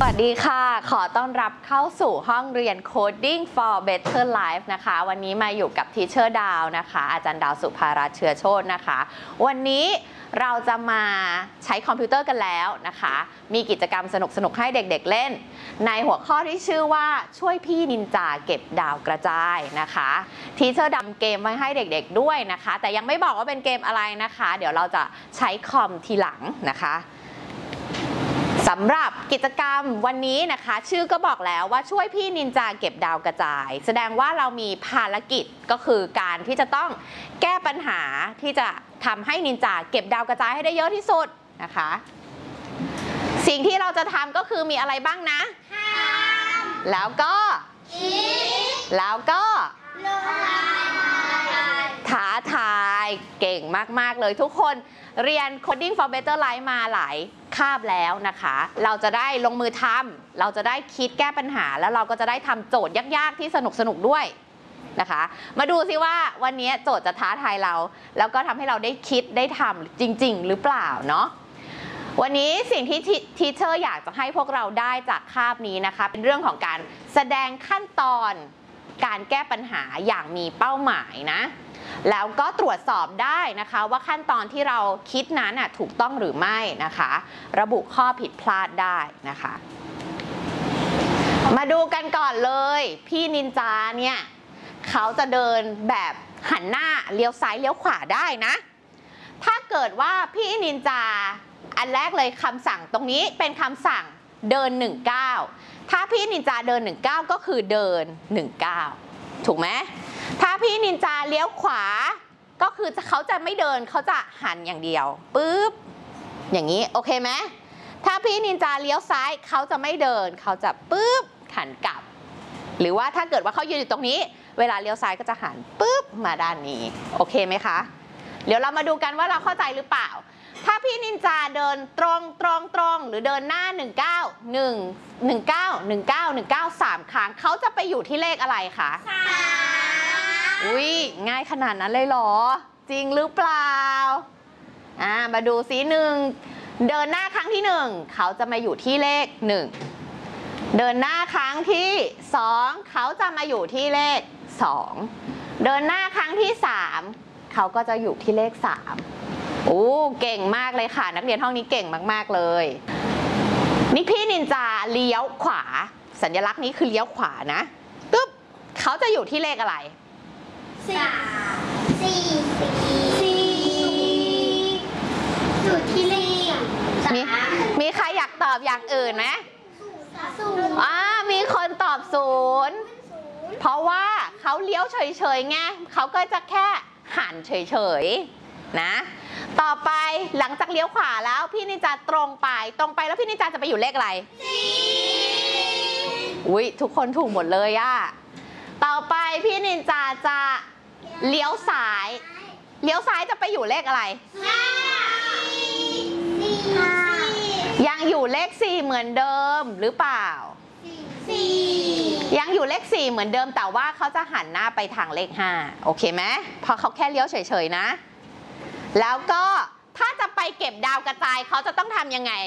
วัสดีค่ะขอต้อนรับเข้าสู่ห้องเรียน Coding for Better Life นะคะวันนี้มาอยู่กับทีเชอร์ดาวนะคะอาจารย์ดาวสุภารัตน์เชื้อโชตินะคะวันนี้เราจะมาใช้คอมพิวเตอร์กันแล้วนะคะมีกิจกรรมสนุกๆให้เด็กๆเล่นในหัวข้อที่ชื่อว่าช่วยพี่นินจาเก็บดาวกระจายนะคะทีเชอร์ดำเกมไว้ให้เด็กๆด้วยนะคะแต่ยังไม่บอกว่าเป็นเกมอะไรนะคะเดี๋ยวเราจะใช้คอมทีหลังนะคะสำหรับกิจกรรมวันนี้นะคะชื่อก็บอกแล้วว่าช่วยพี่นินจาเก็บดาวกระจายแสดงว่าเรามีภารกิจก็คือการที่จะต้องแก้ปัญหาที่จะทำให้นินจาเก็บดาวกระจายให้ได้เยอะที่สุดนะคะสิ่งที่เราจะทำก็คือมีอะไรบ้างนะแล้วก็ท้าทายเก่งมากๆเลยทุกคนเรียน Coding for Better Life มาหลายคาบแล้วนะคะเราจะได้ลงมือทำเราจะได้คิดแก้ปัญหาแล้วเราก็จะได้ทำโจทย์ยากๆที่สนุกๆด้วยนะคะมาดูซิว่าวันนี้โจทย์จะท้าทายเราแล้วก็ทำให้เราได้คิดได้ทำจริงๆหรือเปล่าเนาะวันนี้สิ่งที่ทีเชอร์อยากจะให้พวกเราได้จากคาบนี้นะคะเป็นเรื่องของการแสดงขั้นตอนการแก้ปัญหาอย่างมีเป้าหมายนะแล้วก็ตรวจสอบได้นะคะว่าขั้นตอนที่เราคิดนั้นถูกต้องหรือไม่นะคะระบุข้อผิดพลาดได้นะคะมาดูกันก่อนเลยพี่นินจาเนี่ยเขาจะเดินแบบหันหน้าเลี้ยวซ้ายเลี้ยวขวาได้นะถ้าเกิดว่าพี่นินจาอันแรกเลยคำสั่งตรงนี้เป็นคำสั่งเดิน19ถ้าพี่นินจาเดิน19ก็คือเดิน19ถูกไหมถ้าพี่นินจาเลี้ยวขวาก็คือเขาจะไม่เดินเขาจะหันอย่างเดียวปึ๊บอย่างนี้โอเคไหมถ้าพี่นินจาเลี้ยวซ้ายเขาจะไม่เดินเขาจะปึ๊บหันกลับหรือว่าถ้าเกิดว่าเขายืนอยู่ตรงนี้เวลาเลี้ยวซ้ายก็จะหันปึ๊บมาด้านนี้โอเคไหมคะเดี๋ยวเรามาดูกันว่าเราเข้าใจหรือเปล่าถ้าพี่นินจาเดินตรงหรือเดินหน้า3 ครั้งเขาจะไปอยู่ที่เลขอะไรคะอุ้ยง่ายขนาดนั้นเลยเหรอจริงหรือเปล่ามาดูซิเดินหน้าครั้งที่1เขาจะมาอยู่ที่เลข1เดินหน้าครั้งที่2เขาจะมาอยู่ที่เลข2เดินหน้าครั้งที่3เขาก็จะอยู่ที่เลข3โอ้เก่งมากเลยค่ะนักเรียนห้องนี้เก่งมากๆเลยนี่พี่นินจาเลี้ยวขวาสัญลักษณ์นี้คือเลี้ยวขวานะตึ๊บเขาจะอยู่ที่เลขอะไรอยู่ที่เลขมีใครอยากตอบอย่างอื่นไหมมีคนตอบ0เพราะว่าเขาเลี้ยวเฉยๆไงเขาก็จะแค่หันเฉยๆนะต่อไปหลังจากเลี้ยวขวาแล้วพี่นินจาตรงไปแล้วพี่นินจาจะไปอยู่เลขอะไรอุ้ยทุกคนถูกหมดเลยต่อไปพี่นินจาจะเลี้ยวซ้ายจะไปอยู่เลขอะไรยังอยู่เลข4เหมือนเดิมหรือเปล่ายังอยู่เลข4เหมือนเดิมแต่ว่าเขาจะหันหน้าไปทางเลข5โอเคไหมเพราะเขาแค่เลี้ยวเฉยๆนะแล้วก็ถ้าจะไปเก็บดาวกระจายเขาจะต้องทำยังไง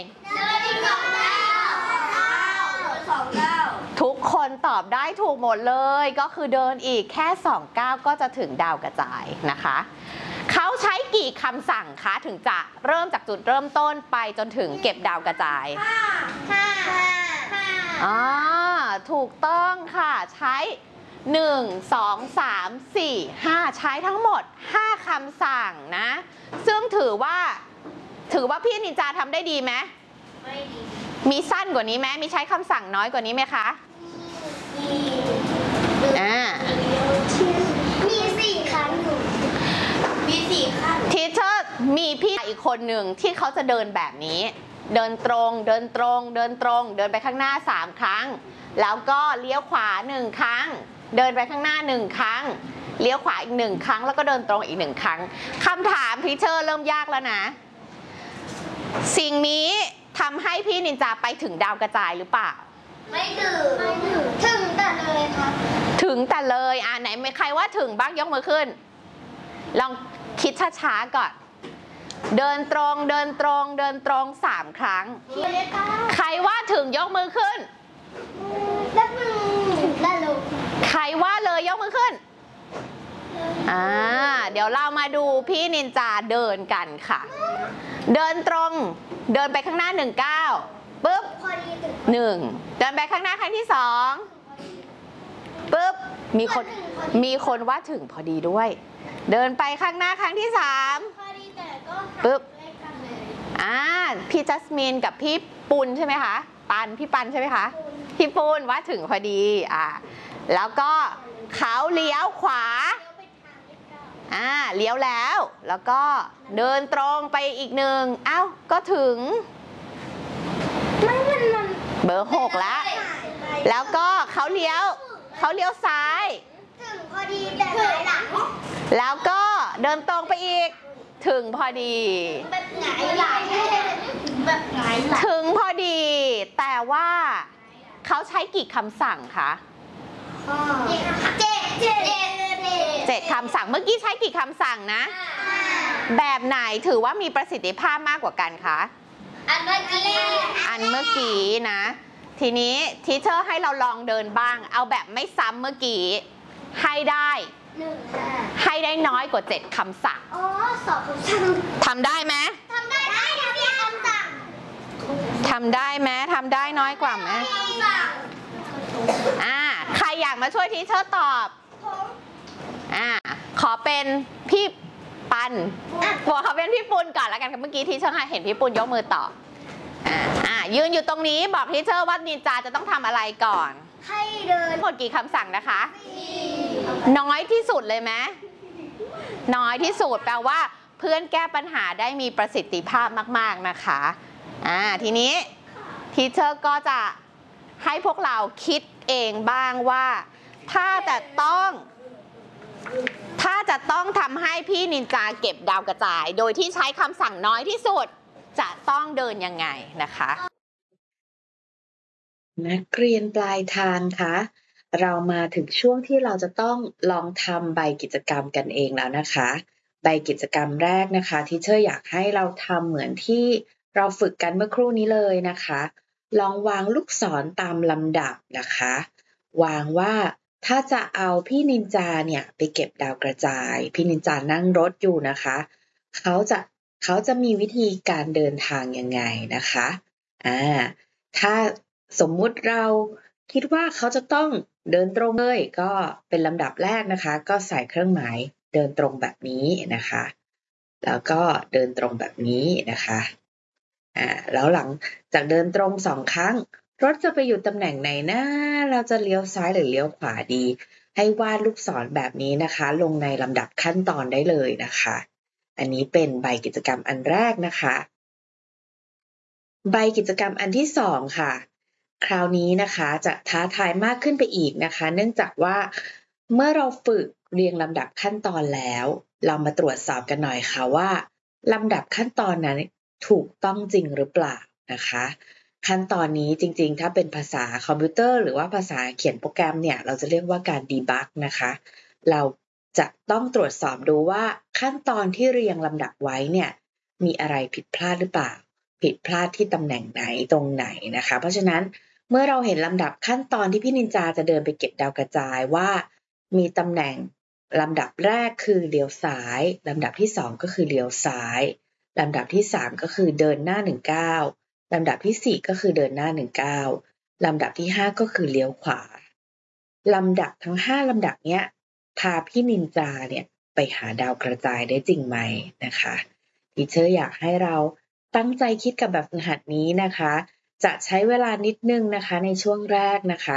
ทุกคนตอบได้ถูกหมดเลยก็คือเดินอีกแค่2 ก้าวก็จะถึงดาวกระจายนะคะเขาใช้กี่คำสั่งคะถึงจะเริ่มจากจุดเริ่มต้นไปจนถึงเก็บดาวกระจายถูกต้องค่ะใช้1 2 3 4 5ใช้ทั้งหมด5คำสั่งนะซึ่งถือว่าพี่นินจาทำได้ดีไหมไม่ดีมีสั้นกว่านี้ไหมมีใช้คำสั่งน้อยกว่านี้ไหมคะมี4 ครั้งมี4 ครั้งทีเชอร์มีพี่อีกคนหนึ่งที่เขาจะเดินแบบนี้เดินตรงเดินไปข้างหน้า3 ครั้งแล้วก็เลี้ยวขวา1 ครั้งเดินไปข้างหน้า1 ครั้งเลี้ยวขวาอีก1 ครั้งแล้วก็เดินตรงอีก1 ครั้งคำถามทีเชอร์เริ่มยากแล้วนะสิ่งนี้ทำให้พี่นินจาไปถึงดาวกระจายหรือเปล่าไม่ถึงแต่เลยครับถึงแต่เลยไหนมีใครว่าถึงบ้างยกมือขึ้นลองคิดช้าๆก่อนเดินตรงเดินตรงเดินตรง3 ครั้งเรียกค่ะใครว่าถึงยกมือขึ้นแป๊บนึงได้ลูกใครว่าเลยยกมือขึ้นเดี๋ยวเรามาดูพี่นินจาเดินกันค่ะ เดินตรงเดินไปข้างหน้า1 ก้าวปุ๊บพอดีถึง 1เดินไปข้างหน้าครั้งที่2ปุ๊บมีคนว่าถึงพอดีด้วย เดินไปข้างหน้าครั้งที่3 พอดีแต่ก็ปึ๊บใกล้กันเลยพี่จัสมินกับพี่ปุณใช่ไหมคะพี่ปันใช่ไหมคะพี่ปุณว่าถึงพอดีแล้วก็เขาเลี้ยวขวาเลี้ยวแล้วแล้วก็เดินตรงไปอีก1ก็ถึงเบอร์6แล้วก็เขาเลี้ยวซ้ายถึงพอดีแต่ถอยหลังแล้วก็เดินตรงไปอีกถึงพอดีแบบหงายหลังแบบหงายหลังถึงพอดีแต่ว่าเขาใช้กี่คำสั่งคะ 7 คำสั่งเมื่อกี้ใช้กี่คำสั่งนะ แบบไหนถือว่ามีประสิทธิภาพมากกว่ากันคะอันเมื่อกี้นะ ทีนี้ทีเชอร์ให้เราลองเดินบ้าง เอาแบบไม่ซ้ำเมื่อกี้ให้ได้น้อยกว่า7 คำสั่งอ๋อ2 คำสั่งทำได้ไหมทำได้คำสั่งทำได้ไหมทำได้น้อยกว่าไหมคำสั่งใครอยากมาช่วยทีเชอร์ตอบขอเป็นพี่ปันบอกเขาเป็นพี่ปุณก่อนแล้วกันเมื่อกี้ทีเชอร์เห็นพี่ปุณยกมือตอบยืนอยู่ตรงนี้บอกทีเชอร์ว่านินจาจะต้องทำอะไรก่อนให้เดินหมดกี่คำสั่งนะคะ น้อยที่สุดเลยไหมน้อยที่สุดแปลว่าเพื่อนแก้ปัญหาได้มีประสิทธิภาพมากๆนะคะทีนี้ทีเชอร์ก็จะให้พวกเราคิดเองบ้างว่าถ้าจะต้องทำให้พี่นินจาเก็บดาวกระจายโดยที่ใช้คำสั่งน้อยที่สุดจะต้องเดินยังไงนะคะนักเรียนปลายทางคะเรามาถึงช่วงที่เราจะต้องลองทำใบกิจกรรมกันเองแล้วนะคะใบกิจกรรมแรกนะคะที่เชอร์อยากให้เราทำเหมือนที่เราฝึกกันเมื่อครู่นี้เลยนะคะลองวางลูกศรตามลำดับนะคะวางว่าถ้าจะเอาพี่นินจาเนี่ยไปเก็บดาวกระจายพี่นินจานั่งรถอยู่นะคะเขาจะมีวิธีการเดินทางยังไงนะคะถ้าสมมุติเราคิดว่าเขาจะต้องเดินตรงเลยก็เป็นลำดับแรกนะคะก็ใส่เครื่องหมายเดินตรงแบบนี้นะคะแล้วก็เดินตรงแบบนี้นะคะแล้วหลังจากเดินตรง2 ครั้งรถจะไปอยู่ตำแหน่งไหนนะเราจะเลี้ยวซ้ายหรือเลี้ยวขวาดีให้วาดลูกศรแบบนี้นะคะลงในลำดับขั้นตอนได้เลยนะคะอันนี้เป็นใบกิจกรรมอันแรกนะคะใบกิจกรรมอันที่2ค่ะคราวนี้นะคะจะท้าทายมากขึ้นไปอีกนะคะเนื่องจากว่าเมื่อเราฝึกเรียงลำดับขั้นตอนแล้วเรามาตรวจสอบกันหน่อยค่ะว่าลำดับขั้นตอนนั้นถูกต้องจริงหรือเปล่านะคะขั้นตอนนี้จริงๆถ้าเป็นภาษาคอมพิวเตอร์หรือว่าภาษาเขียนโปรแกรมเนี่ยเราจะเรียกว่าการดีบักนะคะเราจะต้องตรวจสอบดูว่าขั้นตอนที่เรียงลำดับไว้เนี่ยมีอะไรผิดพลาดหรือเปล่าผิดพลาดที่ตำแหน่งไหนตรงไหนนะคะเพราะฉะนั้นเมื่อเราเห็นลำดับขั้นตอนที่พี่นินจาจะเดินไปเก็บดาวกระจายว่ามีตำแหน่งลำดับแรกคือเลี้ยวซ้ายลำดับที่2ก็คือเลี้ยวซ้ายลำดับที่3ก็คือเดินหน้า1 ก้าวลำดับที่4ก็คือเดินหน้า1 ก้าวลำดับที่5ก็คือเลี้ยวขวาลำดับทั้ง5ลำดับเนี้ยพาพี่นินจาเนี่ยไปหาดาวกระจายได้จริงไหมนะคะทีเชอร์อยากให้เราตั้งใจคิดกับแบบฝึกหัดนี้นะคะจะใช้เวลานิดนึงนะคะในช่วงแรกนะคะ